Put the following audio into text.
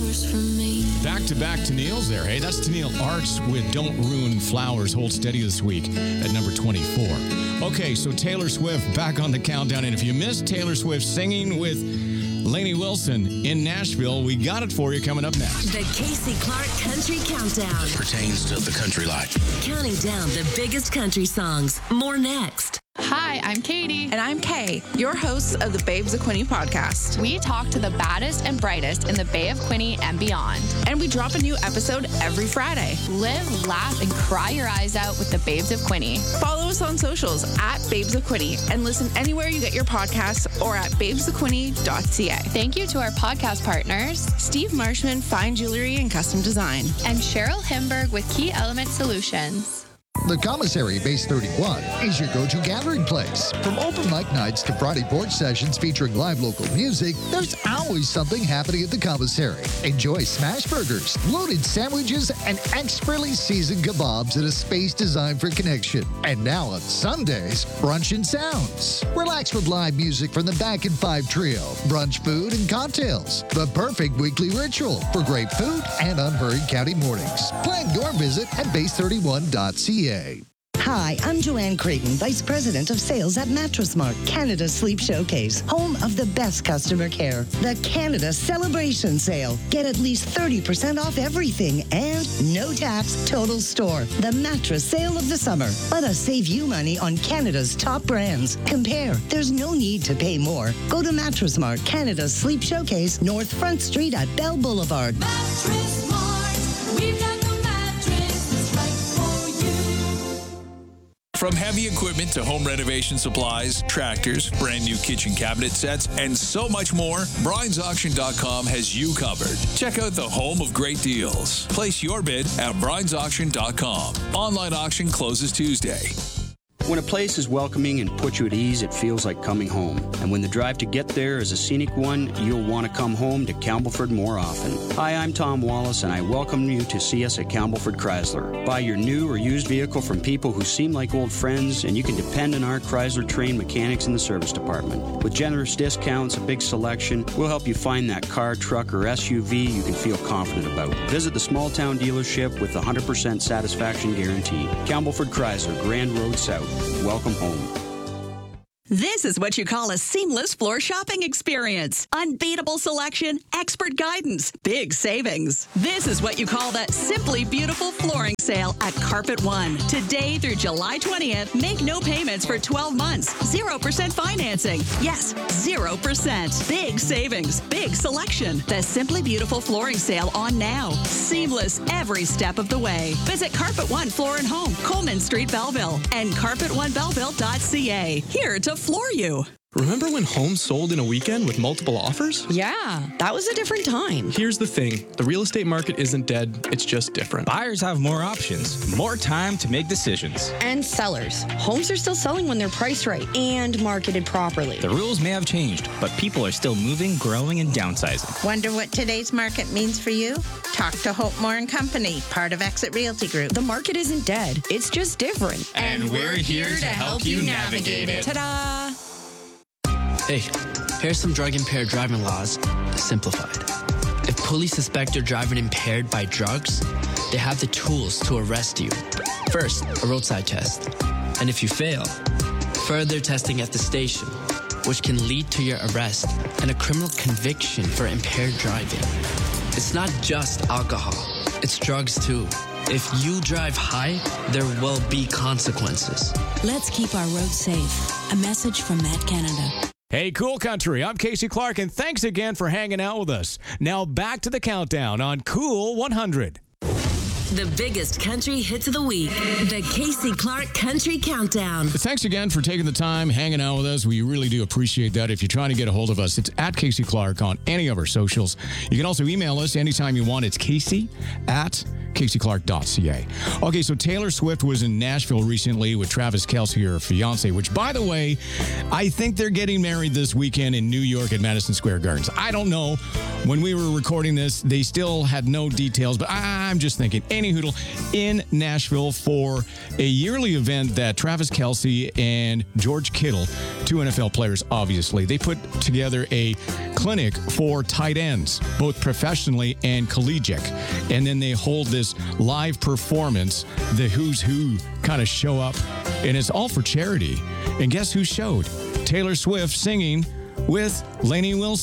flowers for me. Back to Tennille's there. Hey, that's Tennille Arts with Don't Ruin Flowers. Hold steady this week at number 24. Okay, so Taylor Swift back on the countdown. And if you missed Taylor Swift singing with Lainey Wilson in Nashville, we got it for you coming up next. The Casey Clark Country Countdown. Pertains to the country life. Counting down the biggest country songs. More next. Hi, I'm Katie. And I'm Kay, your hosts of the Babes of Quinte podcast. We talk to the baddest and brightest in the Bay of Quinte and beyond. And we drop a new episode every Friday. Live, laugh, and cry your eyes out with the Babes of Quinte. Follow us on socials at Babes of Quinte and listen anywhere you get your podcasts or at babesofquinte.ca. Thank you to our podcast partners, Steve Marshman, Fine Jewelry and Custom Design. and Cheryl Himberg with Key Element Solutions. The Commissary Base 31 is your go-to gathering place. From open mic nights to Friday porch sessions featuring live local music, there's always something happening at the Commissary. Enjoy smash burgers, loaded sandwiches, and expertly seasoned kebabs in a space designed for connection. And now on Sundays, brunch and sounds. Relax with live music from the Back in 5 Trio, brunch food and cocktails. The perfect weekly ritual for great food and unhurried county mornings. Plan your visit at base31.ca. Hi, I'm Joanne Creighton, Vice President of Sales at Mattress Mart, Canada's Sleep Showcase, home of the best customer care. The Canada Celebration Sale. Get at least 30% off everything and no tax, total store. The mattress sale of the summer. Let us save you money on Canada's top brands. Compare. There's no need to pay more. Go to Mattress Mart, Canada's Sleep Showcase, North Front Street at Bell Boulevard. Mattress Mart, we've got the mattress that's right for you. From heavy equipment to home renovation supplies, tractors, brand new kitchen cabinet sets, and so much more, Bryant'sAuction.com has you covered. Check out the home of great deals. Place your bid at Bryant'sAuction.com. Online auction closes Tuesday. When a place is welcoming and puts you at ease, it feels like coming home. And when the drive to get there is a scenic one, you'll want to come home to Campbellford more often. Hi, I'm Tom Wallace, and I welcome you to see us at Campbellford Chrysler. Buy your new or used vehicle from people who seem like old friends, and you can depend on our Chrysler-trained mechanics in the service department. With generous discounts, a big selection, we'll help you find that car, truck, or SUV you can feel confident about. Visit the small-town dealership with a 100% satisfaction guarantee. Campbellford Chrysler, Grand Road South. Welcome home. This is what you call a seamless floor shopping experience. Unbeatable selection, expert guidance, big savings. This is what you call the Simply Beautiful Flooring Sale at Carpet One. Today through July 20th, make no payments for 12 months. 0% financing. Yes, 0%. Big savings, big selection. The Simply Beautiful Flooring Sale on now. Seamless every step of the way. Visit Carpet One Floor and Home, Coleman Street, Belleville, and carpet1belleville.ca. Here to floor you. Remember when homes sold in a weekend with multiple offers? Yeah, that was a different time. Here's the thing. The real estate market isn't dead. It's just different. Buyers have more options, more time to make decisions. And sellers. Homes are still selling when they're priced right and marketed properly. The rules may have changed, but people are still moving, growing, and downsizing. Wonder what today's market means for you? Talk to Hope Moore and Company, part of Exit Realty Group. The market isn't dead. It's just different. And we're here to help you navigate it. Ta-da! Hey, here's some drug-impaired driving laws, simplified. If police suspect you're driving impaired by drugs, they have the tools to arrest you. First, a roadside test. And if you fail, further testing at the station, which can lead to your arrest and a criminal conviction for impaired driving. It's not just alcohol, it's drugs too. If you drive high, there will be consequences. Let's keep our roads safe. A message from Met Canada. Hey, Cool Country, I'm Casey Clark, and thanks again for hanging out with us. Now back to the countdown on Cool 100. The biggest country hits of the week. The Casey Clark Country Countdown. Thanks again for taking the time, hanging out with us. We really do appreciate that. If you're trying to get a hold of us, it's at Casey Clark on any of our socials. You can also email us anytime you want. It's casey@caseyclark.ca. Okay, so Taylor Swift was in Nashville recently with Travis Kelce, her fiance, which, by the way, I think they're getting married this weekend in New York at Madison Square Gardens. I don't know. When we were recording this, they still had no details, but I'm just thinking, any hoodle, in Nashville for a yearly event that Travis Kelce and George Kittle, two NFL players, obviously, they put together a clinic for tight ends, both professionally and collegiate. And then they hold this live performance. The who's who kind of show up, and it's all for charity. And guess who showed? Taylor Swift singing with Lainey Wilson.